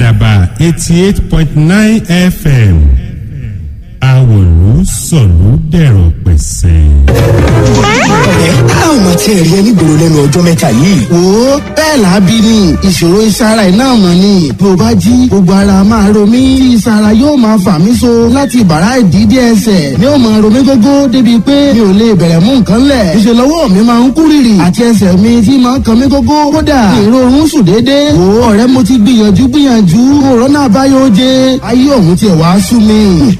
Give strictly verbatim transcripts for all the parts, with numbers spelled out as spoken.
àdàbà eighty eight point nine fm àwòlú sọ̀lú dẹ̀rọ̀ pẹ̀sẹ̀. ọ̀rẹ́ a ò mà tiẹ̀ rí ẹ nígboro lẹ́nu ọjọ́ mẹ́ta yìí. wo bẹ́ẹ̀ làábí ni ìṣòro ìsara ẹ̀ náà mọ̀ ni bí o bá jí gbogbo ara máa ro mí tí ìsara yóò máa fà mí so láti bàrá ìdídé ẹsẹ̀ ni ó máa ro mí gógó débi pé mi ò lè bẹ̀rẹ̀ mú nǹkan lẹ̀ ìṣe lọ́wọ́ mi máa ń kú rìrì àti ẹsẹ̀ mi tí máa ń kan mí gógó kódà ìrorun sùn déédéé. wo ọ̀rẹ́ mo ti gbìyànjú gbìyànjú kòrónà báyọ̀ jẹ ayé òun tiẹ̀ wá sú mi.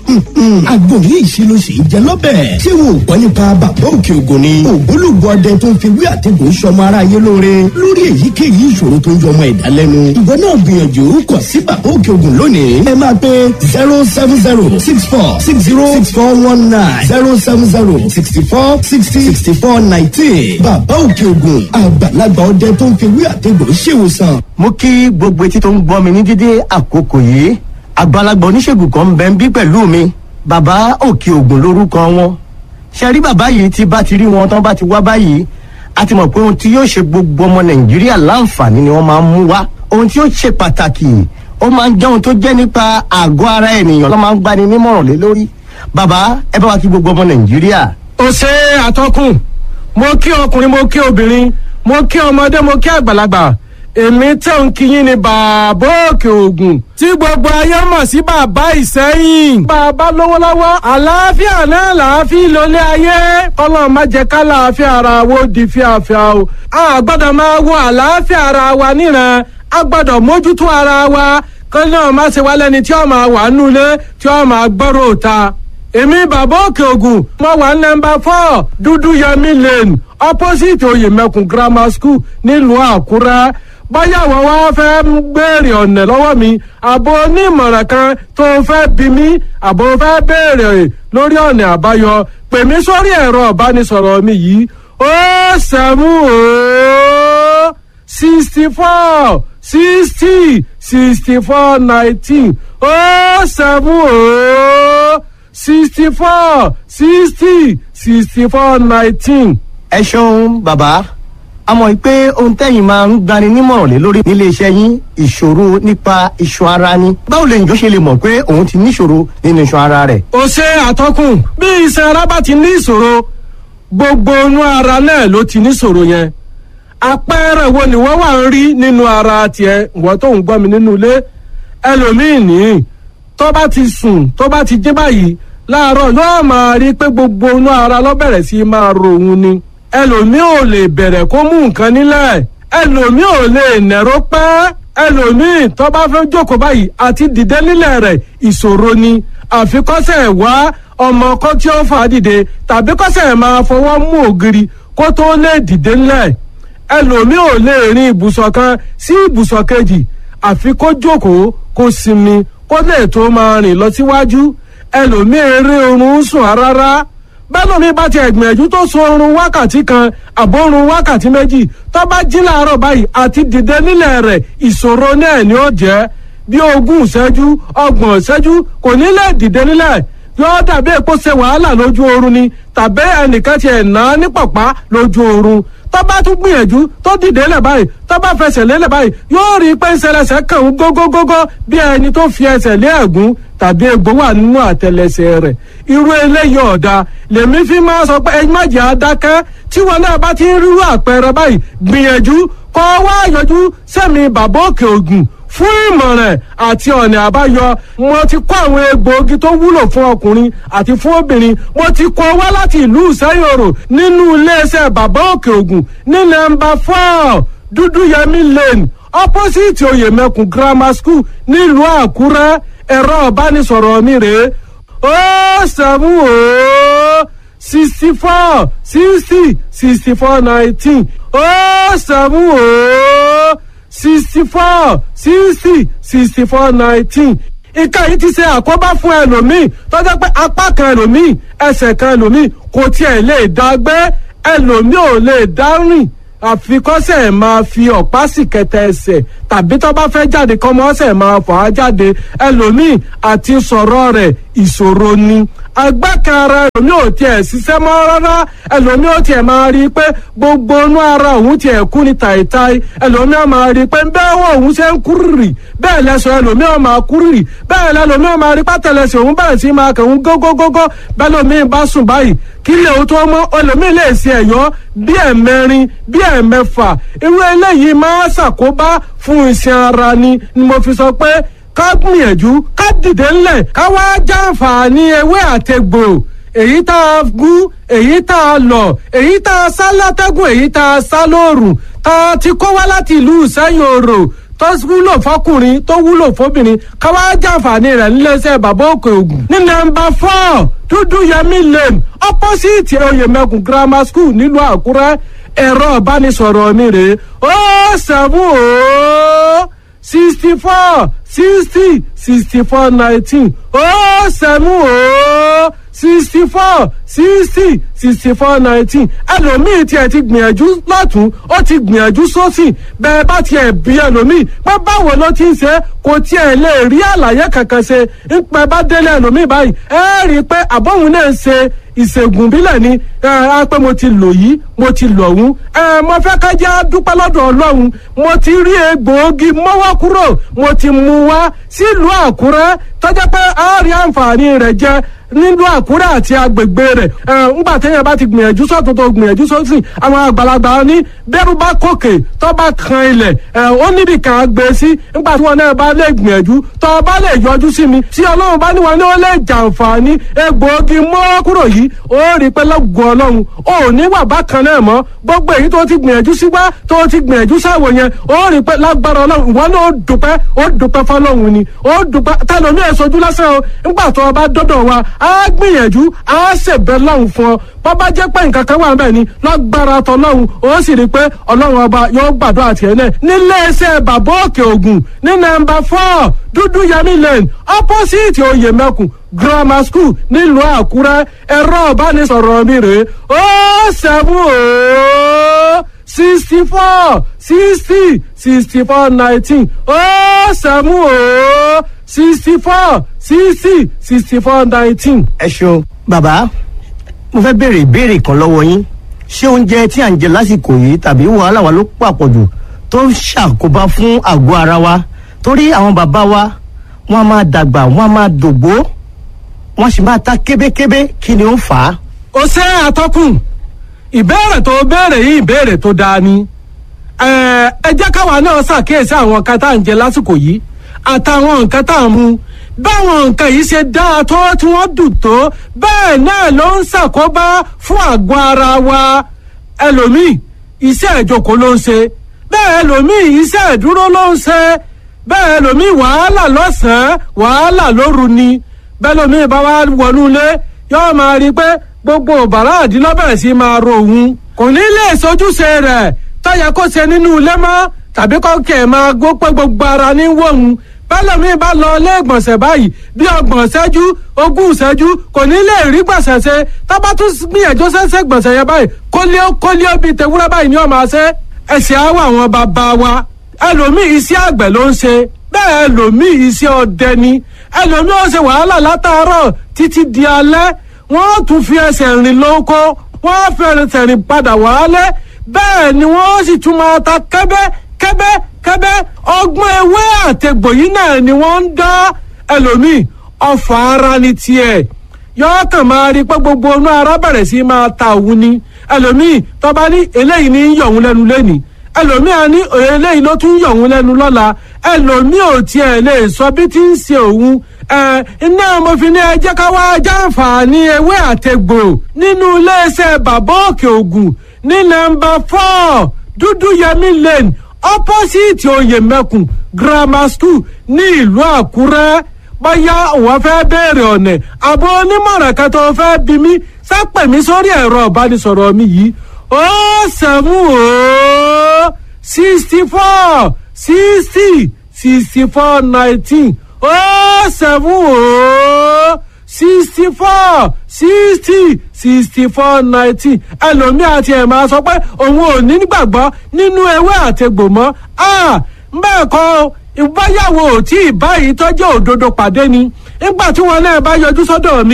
àgbo ní ìṣirò sì ń jẹ lọ́bẹ̀. ṣé wo gbọ́ nípa bàbá òkè ògùn ni. ògbólógbò ọdẹ tó ń fi wí àtẹ̀gùn sọmọ ara yé lóore lórí èyíkéyìí ìṣòro tó ń jọmọ ẹ̀dá lẹ́nu. ìwọ náà gbìyànjú kàn sí bàbá òkè ògùn lónìí. ẹ máa pe zero seven zero six four six zero six four one nine zero seven zero sixty four sixty sixty four nineteen. bàbá òkè ògùn àgbàlagbà ọdẹ tó ń fi wí àtẹ̀gùn ṣèwòsàn. mo kí gbogbo etí tó ń gbọ́ mi ní dídé àkókò yìí. àgbàlagbà oníṣègùn kan ń bẹ ń bí pẹ̀lú mi. bàbá òkè ògùn lórúkọ wọn. ṣe rí bàbá yìí tí bá ti rí wọn tán bá ti wá báyìí a ti mọ̀ pé ohun tí yóò ṣe gbogbo ọmọ nàìjíríà láǹfààní ni wọ́n máa ń mú wá. ohun tí yóò ṣe pàtàkì ó máa ń jẹ́ ohun tó jẹ́ nípa àgọ́ ara ènìyàn ló máa ń gbani nímọ̀ràn lé lórí. bàbá ẹ bá wa kí gbogbo ọmọ nàìjíríà. ó ṣe àtọkùn mo kí ọkùnrin mo kí obìnrin mo kí ọmọdé mo kí àgbàlagbà èmi tẹ̀ ń kíyìn ní bàbá òkè ògùn tí gbogbo ayé mọ̀ sí bàbá ìsẹ́yìn. bàbá lówó lọ́wọ́ àlàáfíà náà làáfíà lólé ayé kọ́lọ́ má jẹ́ ká làáfíà ara wo di fíafíà o. a gbọ́dọ̀ máa wo àlàáfíà ara wa níran a gbọ́dọ̀ mójútó ara wa kọ́lọ́ náà má ṣe wá lẹ́ni tí ó máa wà nulẹ̀ tí ó máa gbọ́rọ̀ òta. èmi bàbá òkè ògùn mo wà nọ́mbà four dúdú yẹmí lane opposite oyèmẹkùn grammar school nílùú àkúrẹ́. báyà wọ́n wá fẹ́ béèrè ọ̀nà lọ́wọ́ mi àbò onímọ̀ràn kan tó fẹ́ bí mi àbò fẹ́ béèrè lórí ọ̀nà àbáyọ pè mí sórí ẹ̀rọ ìbánisọ̀rọ̀ mi yìí ó sẹ́mú ó sixty four sixty sixty four nineteen ó sẹ́mú ó sixty four sixty sixty four nineteen. ẹ ṣeun bàbá a mọ̀ pé ohun tẹ́yìn máa ń gbani nímọ̀ràn lé lórí nílé iṣẹ́ yín ìṣòro nípa iṣan ara ni. báwo lè njọ́ ṣe lè mọ̀ pé òun ti níṣòro nínú iṣan ara rẹ̀. ó ṣe àtọkùn bí iṣan ara bá ti ní ìṣòro gbogbo inú ara náà ló ti níṣòro yẹn. àpẹẹrẹ wo ni wọ́n wà ń rí nínú ara tiẹ̀ wọ́n tó ń gbọ́ mi nínú ilé ẹlòmíì ní tó bá ti sùn tó bá ti jí báyìí láàárọ̀ yóò máa rí pé gbogbo inú ara ló bẹ̀rẹ̀ sí máa ro òun ni ẹlòmíì ò lè bẹ̀rẹ̀ kó mú nǹkan nílẹ̀ ẹlòmíì ò lè nẹ̀rọ pẹ́ ẹlòmíì tó bá fẹ́ jókòó báyìí àti dìde nílẹ̀ rẹ̀ ìṣòro ni àfikọ́sẹ̀ wá ọmọ kan tí ó fà dìde tàbí kọ́sẹ̀ máa fọwọ́ mú ògiri kó tó lè dìde nílẹ̀ ẹlòmíì ò lè rin ibùsọ̀ kan sí ibùsọ̀ kejì àfi kó jókòó kó sinmi kó lè tó máa rìn lọ síwájú ẹlòmíì rí oorun sùn rárá bẹ́ẹ̀ mi bá ti ẹ̀gbìyànjú tó sun oorun wákàtí kan àbórun wákàtí méjì tó bá jí láàárọ̀ báyìí àti dìde nílẹ̀ rẹ̀ ìṣòro náà ni ó jẹ́ bí ogún ìṣẹ́jú ọgbọ̀n ìṣẹ́jú kò ní lè dìde nílẹ̀ yóò dàbí èpo ṣe wàhálà lójú oorun ni tàbí ẹnìkan ti ẹ̀ ná ní pọ̀pá lójú oorun tó bá tún gbìyànjú tó dìde lẹ̀ báyìí tó bá fẹsẹ̀ lélẹ̀ báyìí yóò rí pé ìṣẹlẹsẹ̀ kàn ń gógógógó bí ẹni tó fi ẹsẹ̀ lé ẹ̀gún tàbí egbò wà nínú àtẹlẹsẹ̀ rẹ̀ irú eléyìí ọ̀dà lèmi fi máa sọ pé ẹ má jẹ́ adákẹ́ tí wọn náà bá ti ń rírú àpẹẹrẹ báyìí gbìyànjú kọ́ wá yọjú sẹ́mi bàbá òkè ògùn fún ìmọ̀ràn àti ọ̀nà àbáyọ mo ti kó àwọn egbòogi tó wúlò fún ọkùnrin àti fún obìnrin mo ti kó wá láti ìlú ìsẹ́yòrò nínú iléeṣẹ́ bàbá òkè ògùn ní nọ́mbà four dúdúyẹmí lane opposite oyèmẹkùn grammar school nílùú àkúrẹ́ ẹ̀rọ ìbánisọ̀rọ̀ mi rèé ó sẹ́mú ó sixty four sixty sixty four nineteen ó sẹ́mú ó sixty four sixty sixty four nineteen ìka yìí ti ṣe àkóbá fún ẹlòmíì tó jẹ́ pé apá kan ẹlòmíì ẹsẹ̀ kan ẹlòmíì kò tiẹ̀ lè dá gbé ẹlòmíì ò lè dá rìn àfikọ́sẹ̀ máa fi ọ̀pá sì kẹtẹ ẹsẹ̀ tàbí tó bá fẹ́ jáde kọ́mọ ọ̀sẹ̀ máa fà á jáde ẹlòmíì àti sọ̀rọ̀ rẹ̀ ìṣòro ni agbá kan ara ẹlòmí ò tiẹ̀ ṣiṣẹ́ mọ́ rárá ẹlòmí ò tiẹ̀ máa rí i pé gbogbo inú ara òun tiẹ̀ kú ní tàìtàì ẹlòmí ò máa rí i pé bẹ́ẹ̀ wọ́n òun ṣe ń kúrìrì bẹ́ẹ̀ lẹ́sọ̀ ẹlòmí ò máa kúrìrì bẹ́ẹ̀ lẹ́lòmí ò máa rí pátẹ́lẹsẹ̀ òun bẹ̀rẹ̀ sí máa kẹ̀hún gógógógó bẹ́ẹ̀ lòmí bá sùn báyìí kí lè o tó mọ́ ẹlòmí lè ṣe ẹ̀yọ́ bí ẹ̀mẹrin bí ẹ̀mẹfà irú eléyìí máa ṣàkóbá fún iṣan ara ni ni mo fi sọ pé ká gbìyànjú ká dìde ńlẹ̀ ká wá jàǹfààní ewé àtegbò èyí tá a gún èyí tá a lọ̀ èyí tá a sá látẹ́gùn èyí tá a sá lóòrùn tá a ti kó wá láti ìlú Ìsẹ́yìn Òrò tó wúlò fọkùnrin tó wúlò fóbìnrin ká wá jàǹfààní rẹ̀ níléeṣẹ́ bàbá Òkè Ògùn ní nọ́mbà four Dúdú Yẹmí Lane opposite Oyèmẹkùn grammar school nílùú Àkúrẹ́ ẹ̀rọ ìbánisọ̀rọ̀ mi rèé ó seven ó sixty four sixty sixty four nineteen ó seven ó sixty four sixty sixty four nineteen ẹlòmíì tiẹ̀ ti gbìyànjú lọ́tún ó ti gbìyànjú sósì bẹ́ẹ̀ bá tiẹ̀ bí ẹlòmíì pé báwo ló ti ń ṣe kò tiẹ̀ lè rí àlàyé kankan ṣe ń pẹ́ bá délé ẹlòmíì báyìí ẹ rí i pé àbọ̀hún náà ń ṣe ìṣègùn bílẹ̀ ni ẹ pé mo ti lò yìí mo ti lò ọ̀hún ẹ mo fẹ́ ká jẹ́ dúpẹ́ lọ́dọ̀ Ọlọ́run mo ti rí egbòogi mọ́wọ́ kúrò mo ti mú wá sílùú Àkúrẹ́ tọ́jọ́ pé a rí àǹfààní rẹ̀ jẹ nílùú Àkúrẹ́ àti agbègbè rẹ̀ ẹ ńgbà téèyàn bá ti gbìyànjú sọ́tún tó gbìyànjú sósì àwọn àgbàlagbà ní bẹ́rù bá kòkè tó bá kan ilẹ̀ ẹ ó níbi kan gbé sí ńgbà tí wọn náà bá lè gbìyànjú tó bá lè yọjú sí mi tí Ọlọ́run bá ní wọn ní ó lè jàǹfààní egbòogi mọ́wọ́ kúrò yìí ó rí pé lọ́gùn Ọlọ́run ò ní wà bákan náà mọ́ gbogbo èyí tó ti gbìyànjú sí wá tó ti gbìyànjú sáwò yẹn ó rí pé lágbára Ọlọ́run ìwọ náà ó dúpẹ́ ó dúpẹ́ fọlọ́run ni ó dúpẹ́ tẹlomi ẹ̀ sojú lásán o ńgbà tó o bá dọ́dọ̀ wa á gbìyànjú á ṣèbẹ̀ lọ́hùn fún ọ bọ́bá jẹ́ pé nǹkan kan wà níbẹ̀ ni lágbára tọlọ́hun ó sì rí i pé Ọlọ́run ọba yóò gbàdúrà tiẹ̀ náà níléeṣẹ́ bàbá Òkè Ògùn ní nọ́mbà four Dúdú Yẹmí Lane opposite Oyèmẹkùn grammar school nílùú Àkúrẹ́ ẹ̀rọ ìbánisọ̀rọ̀ mi rèé ó seven ó sixty four sixty sixty four nineteen ó seven ó sixty four sixty sixty four nineteen. ẹ ṣeun bàbá mo fẹ́ béèrè ìbéèrè kan lọ́wọ́ yín ṣé oúnjẹ tí à ń jẹ lásìkò yìí tàbí wàhálà wa ló pàpọ̀jù tó ń ṣàkóbá fún àgọ́ ara wa torí àwọn bàbá wa wọ́n á máa dàgbà wọ́n á máa dògbó wọ́n sì máa ta kébékébé kí ni ó ń fà á. ó ṣe àtọkùn ìbéèrè tó béèrè yìí ìbéèrè tó dáa ni ẹ ẹ jẹ́ káwa náà ṣàkíyèsí àwọn nǹkan tá à ń jẹ lásìkò yìí àtàwọn nǹkan tá à ń mu báwọn nǹkan yìí ṣe dáa tó tí wọ́n dùn tó bẹ́ẹ̀ náà ló ń ṣàkóbá fún àgọ́ ara wa ẹlòmíì iṣẹ́ ìjókòó ló ń ṣe bẹ́ẹ̀ ẹlòmíì iṣẹ́ ìdúró ló ń ṣe bẹ́ẹ̀ ẹlòmíì wàhálà lọ́sàn-án wàhálà lóru ni bẹ́ẹ̀ ẹlòmíì bá wá wọnú ilé yóò máa rí i pé gbogbo bàrá àdínlọ́bẹ̀rẹ̀ sí máa ro òun kò ní lè sojúṣe rẹ̀ tó yẹ kó ṣe nínú ilé mọ́ tàbí kó kẹ̀ máa gbó pé gbogbo ara ní wọ̀hún bẹ́lẹ̀mí bá lọ ilé ìgbọ̀nsẹ̀ báyìí bí ọgbọ̀n ṣẹ́jú ogún ṣẹ́jú kò ní lè rí gbọ̀nsẹ̀ ṣe tábà tún gbìyànjú ṣẹ́ṣẹ́ gbọ̀nsẹ̀ yẹn báyìí kólíó kólíó bíi tewúrẹ́ báyìí ni ó máa ṣe ẹ̀sìn àwọ̀ àwọn bàbá wa ẹlòmíì iṣẹ́ àgbẹ̀ ló ń ṣe bẹ́ẹ̀ ẹlòmíì iṣẹ́ ọdẹ ni ẹlòmíì ó ṣe wàhálà látàárọ̀ títí di alẹ́ wọ́n tún fi ẹsẹ̀ rìn lóko wọ́n fi ẹsẹ̀ rìn padà wálé bẹ́ẹ̀ ni wọ́n sì tún máa ta kẹ́bẹ́ kẹ́bẹ́ kẹ́bẹ́ ọgbọ́n ewé àtẹ̀gbò yìí náà ni wọ́n ń dá ẹlòmíì ọfà ara ní tiẹ̀ yọọ kàn máa rí pé gbogbo inú ara bẹ̀rẹ̀ sí máa ta òun ni ẹlòmíì tọ́ba ní eléyìí ní yọ̀ òun lẹ́nu lẹ́nìí ẹlòmíì á ní eléyìí ló tún yọ̀ òun lẹ́nu lọ́la ẹlòmíì ò tiẹ̀ lè sọ bí tí ń ṣe òun ẹ iná mo fi ní ẹ jẹ́ ká wá jàǹfààní ewé àtẹ̀gbò nínú iléeṣẹ́ bàbá Òkè Ògùn ní nọ́mbà four Dúdú Yẹmí Lane opposite Oyèmẹkùn grammar school ní ìlú Àkúrẹ́ bóyá òun fẹ́ béèrè ọ̀nà àbọ̀ onímọ̀ràn kan tó fẹ́ bí mi sápẹ̀ mi sórí ẹ̀rọ ìbánisọ̀rọ̀ mi yìí ó sẹ́mu ó sixty four sixty sixty four nineteen ó sẹ́mu ó sixty four sixty sixty four nineteen ẹlòmíì àti ẹ̀ máa sọ pé òun ò ní gbàgbọ́ nínú ewé àtegbò mọ́ bẹ́ẹ̀ kọ́ ìbáyàwó tí ìbáyìí tọ́jú òdodo pàdé ni nígbà tí wọn náà bá yọjú sọ́dọ̀ mi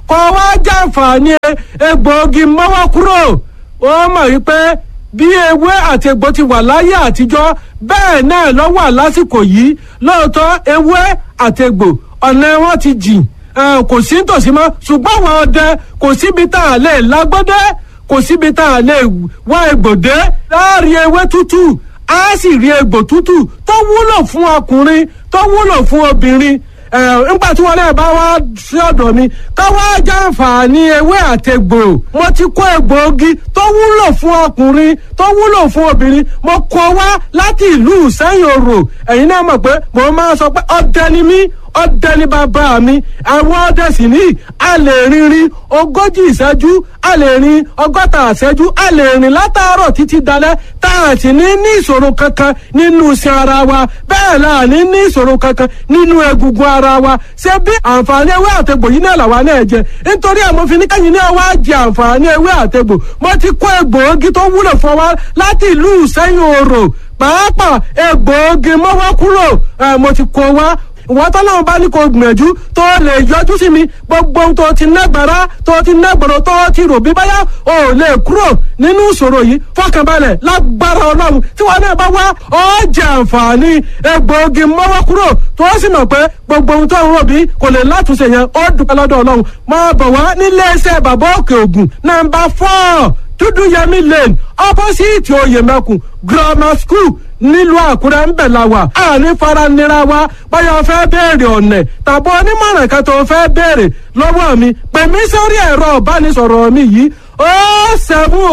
kọ́ wá jàǹfààní egbòogi mọ́wọ́ kúrò. Ó mọ̀ wípé bí ewé àti egbò ti wà láyé àtijọ́ bẹ́ẹ̀ náà ló wà lásìkò yìí. Lóòótọ́ ewé àti egbò ọ̀nà wọn ti jìn, kò sí nítòsí mọ́, ṣùgbọ́n àwọn ọdẹ kò síbi tá a lè lágbọ́dẹ́, kò síbi tá a lè wá egbòdé láàrin ewé tútù á sì rí egbò tútù tó wúlò fún ọkùnrin tó wúlò fún obìnrin. Nígbà tí wọn náà bá wá sí ọ̀dọ̀ mi ká wá jàǹfààní ewé àtegbò, mo ti kó egbòogi tó wúlò fún ọkùnrin tó wúlò fún obìnrin, mo kó wá láti ìlú Ìsẹ́yìn Òrò. Ẹ̀yin náà mọ̀ pé mo máa sọ pé ọdẹ ni mí, ọdẹ ni bàbá mi. Àwọn ọdẹ sì ní a lè rìnrìn ogójì ìṣẹ́jú, a lè rìn ọgọ́ta ìṣẹ́jú, a lè rìn látàárọ̀ títí dalẹ́ tá a sì ní ní ìṣòro kankan nínú iṣan ara wa, bẹ́ẹ̀ la ní ní ìṣòro kankan nínú egungun ara wa. Ṣé bí àǹfààní ewé àtegbò yìí náà làwa náà jẹ? Nítorí àmọ́ fi ní kẹ́yìn náà wá jẹ àǹfààní ewé àtegbò. Mo ti kó egbòogi tó wúlò fún wa láti ìlú Ìsẹ́yìn Òrò, pàápàá egbòogi mọ́wọ́ kúrò, mo ti kó wá. Ìwọ́n tọ́lọ́run bá ní kó gbìyànjú tó lè yọjú sí mi, gbogbo ohun tó ti nágbára tó ti nágbọ̀rọ̀ tó ti rò bí báyà ò lè kúrò nínú ìṣòro yìí. Fọkànbalẹ̀ lágbára Ọlọ́run tí wọn náà bá wá ó jẹ àǹfààní egbòogi mọ́wọ́ kúrò tó sì mọ̀ pé gbogbo ohun tó ń rò bí kò lè látúnṣe yẹn ó dúpẹ́ lọ́dọ̀ Ọlọ́run. Máa bọ̀ wá nílé iṣẹ́ bàbá Òkè Ògùn nàmbà four Dúdúyẹmí Lane opposite Oyèmẹkùn Grammar School nílùú Àkúrẹ́ ń bẹ̀ la wà. Àní fara nira wa báyọ̀ fẹ́ béèrè ọ̀nà tàbí onímọ̀ràn kan tó fẹ́ béèrè lọ́wọ́ mi, pè mí sórí ẹ̀rọ ìbánisọ̀rọ̀ mi yìí ó seven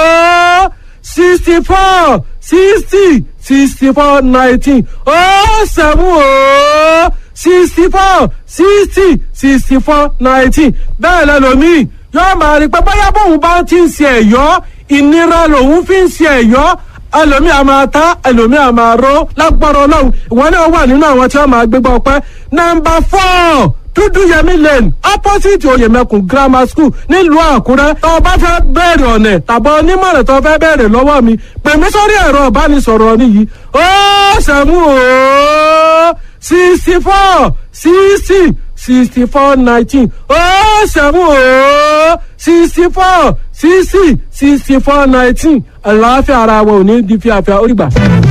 ó sixty four sixty sixty four nineteen ó seven ó sixty four sixty sixty four nineteen. Bẹ́ẹ̀ lẹ́lòmíì yóò máa rí pé bóyá bóun bá ti ń ṣe ẹ̀yọ́ ìnira lòun fi ń ṣe ẹ̀yọ́, ẹlòmíì a máa ta ẹlòmíì a máa ró. Lágbára Ọlọ́run ìwọ náà wà nínú àwọn tí wọ́n máa gbégbá ọpẹ́. Nàmbà four Dúdúyẹmí Lane opposite Oyèmẹkùn Grammar School nílùú Àkúrẹ́. Tó o bá fẹ́ bẹ̀rẹ̀ ọ̀nà tàbí onímọ̀ràn tó fẹ́ bẹ̀rẹ̀ lọ́wọ́ mi, pè mí sórí ẹ̀rọ ìbánisọ̀rọ̀ nìyí ó sẹ́mu ó sixty four sixty sixty four nineteen ó sẹ́mu ó sixty four sixty sixty four nineteen. Àlàáfíà ara wa ò ní di fíafíà ó rí gbà.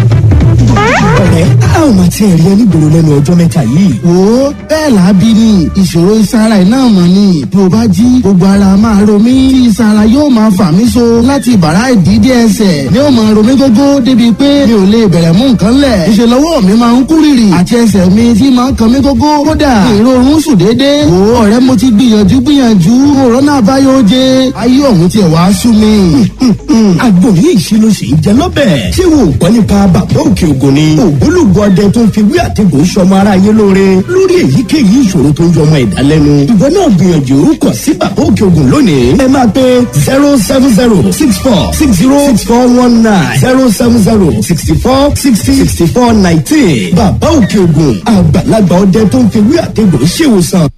Ọ̀rẹ́ a ò máa tiẹ̀ rí onígboro lẹ́nu ọjọ́ mẹ́ta yìí. Wo bẹ́ẹ̀ làábí ni ìṣòro ìsara iná mọ̀ ni bí o bá jí gbogbo ara máa ro mí tí ìsara yóò máa fà mí so láti bàrá ìdídé ẹsẹ̀ ni ó máa ro mí gógó débi pé mi ò lè bẹ̀rẹ̀ mú nǹkan lẹ̀. Ìṣe lọ́wọ́ mi máa ń kú rìrì àti ẹsẹ̀ mi tí máa ń kan mí gógó kódà èrò oorun sùn déédéé. Wo ọ̀rẹ́ mo ti gbìyànjú gbìyànjú òrónà àbáyọ oje ayé ọ̀hún tiẹ̀ wá sú mi. Àgbo yìí ṣe ló ṣe ń jẹ lọ́bẹ̀. Ṣé wo gbọ́ nípa bàbá Òkè Ògùn ni? Ògbólógbò ọdẹ tó ń fi wí àtẹ̀gùn sọmọ aráyé lóore lórí èyíkéyìí ìṣòro tó ń jọ ọmọ ẹ̀dá lẹ́nu. Ìwọ náà gbìyànjú kàn sí bàbá Òkè Ògùn lónìí. Ẹ máa pe zero seven zero six four six zero six four one nine zero seven zero sixty four sixty sixty four nineteen. Bàbá Òkè Ògùn àgbàlagbà ọdẹ tó ń fi wí àtẹ̀gùn ṣèwòsàn.